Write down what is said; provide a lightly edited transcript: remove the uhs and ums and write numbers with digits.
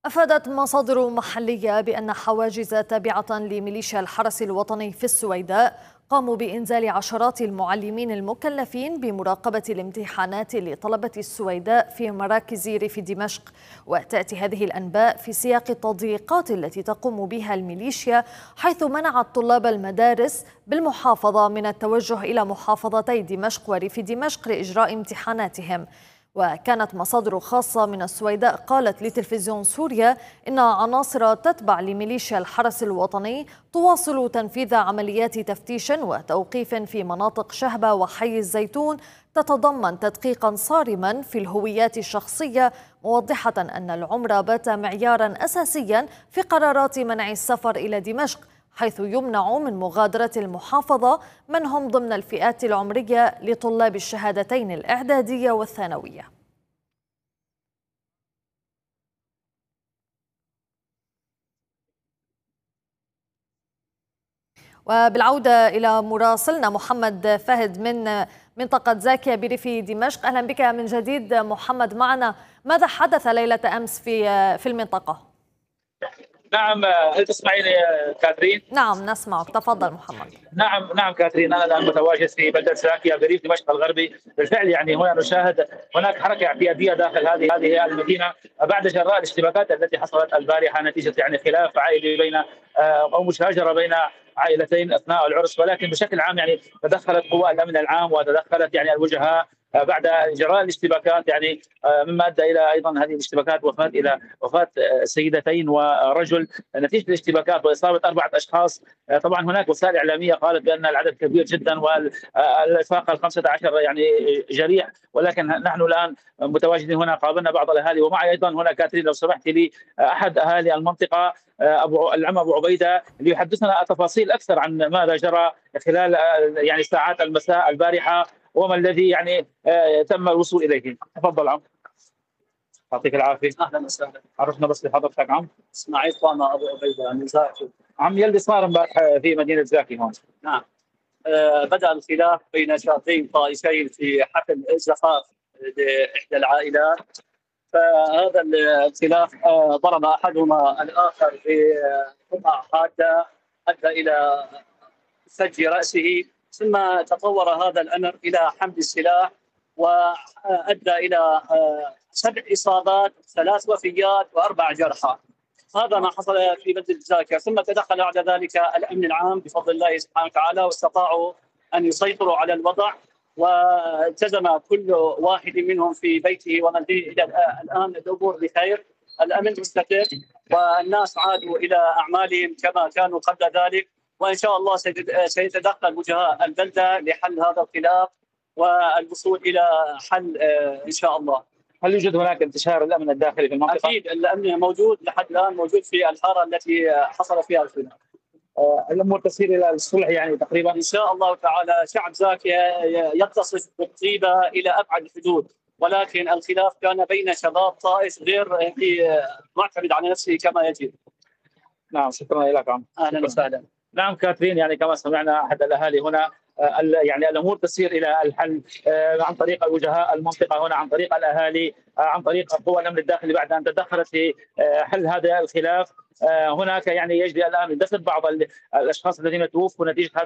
أفادت مصادر محلية بأن حواجز تابعة لميليشيا الحرس الوطني في السويداء قاموا بإنزال عشرات المعلمين المكلفين بمراقبة الامتحانات لطلبة السويداء في مراكز ريف دمشق. وتأتي هذه الأنباء في سياق التضييقات التي تقوم بها الميليشيا، حيث منعت طلاب المدارس بالمحافظة من التوجه إلى محافظتي دمشق وريف دمشق لإجراء امتحاناتهم. وكانت مصادر خاصة من السويداء قالت لتلفزيون سوريا إن عناصر تتبع لميليشيا الحرس الوطني تواصل تنفيذ عمليات تفتيش وتوقيف في مناطق شهبة وحي الزيتون تتضمن تدقيقا صارما في الهويات الشخصية، موضحة أن العمر بات معيارا أساسيا في قرارات منع السفر إلى دمشق، حيث يمنع من مغادرة المحافظة من هم ضمن الفئات العمرية لطلاب الشهادتين الإعدادية والثانوية. وبالعودة إلى مراسلنا محمد فهد من منطقة زاكية بريف دمشق، أهلا بك من جديد محمد معنا. ماذا حدث ليلة أمس في المنطقة؟ نعم، هل تسمعيني كاترين؟ نعم نسمعك، تفضل محمد. نعم كاترين، انا الان متواجد في بلده ساكيا بريف دمشق الغربي. بالفعل يعني هنا نشاهد هناك حركه اعتياديه داخل هذه المدينه بعد جراء الاشتباكات التي حصلت البارحه نتيجه يعني خلاف عائلي بين او مشاجره بين عائلتين اثناء العرس، ولكن بشكل عام يعني تدخلت قوى الامن العام وتدخلت يعني الوجهاء بعد اجراء الاشتباكات، يعني مما ادى الى ايضا هذه الاشتباكات وفاه سيدتين ورجل نتيجه الاشتباكات واصابه 4 اشخاص. طبعا هناك وسائل اعلاميه قالت بان العدد كبير جدا والفاق ال 15 يعني جريح، ولكن نحن الان متواجدين هنا، قابلنا بعض الاهالي ومعي ايضا هنا كاترين لو سمحت لي احد اهالي المنطقه العم ابو عبيده ليحدثنا تفاصيل اكثر عن ماذا جرى خلال يعني ساعات المساء البارحه وما الذي يعني تم الوصول اليه. تفضل عم. يعطيك العافيه. اهلا وسهلا. عرفنا بس بحضرتك عم. اسماعيل طامة ابو عبيده من زاكي. عم، يلي صار امبارح في مدينه زاكي هون. نعم. بدأ الخلاف بين شابين طائفين في حفل زفاف لاحدى العائلات، فهذا الخلاف ضرب احدهما الاخر بقطع حاده ادى الى فج راسه، ثم تطور هذا الامر الى حمل السلاح وادى الى 7 اصابات، 3 وفيات و4 جرحى. هذا ما حصل في بلدة زاكية، ثم تدخل بعد ذلك الأمن العام بفضل الله سبحانه وتعالى واستطاعوا أن يسيطروا على الوضع، والتزم كل واحد منهم في بيته ومنزله إلى الآن الأمور بخير، الأمن مستقر والناس عادوا إلى أعمالهم كما كانوا قبل ذلك، وإن شاء الله سيتدخل وجهاء البلدة لحل هذا الخلاف والوصول إلى حل إن شاء الله. هل يوجد هناك انتشار الامن الداخلي في المنطقه؟ اكيد الامن موجود لحد الان، موجود في الحاره التي حصل فيها الخلاف. الامور تسير الى الصلح يعني تقريبا ان شاء الله تعالى. شعب زاكية يتصف بالطيبه الى ابعد الحدود، ولكن الخلاف كان بين شباب طائف غير معتمد على نفسه كما يجب. نعم، شكرا لك عم. اهلا وسهلا. نعم كاترين، يعني كما سمعنا احد الاهالي هنا يعني الامور تسير الى الحل عن طريق الوجهاء المنطقه هنا، عن طريق الاهالي، عن طريق قوى الامن الداخلي بعد ان تدخلت في حل هذا الخلاف. هناك يعني يجري الان دفن بعض الاشخاص الذين توفوا نتيجه هذا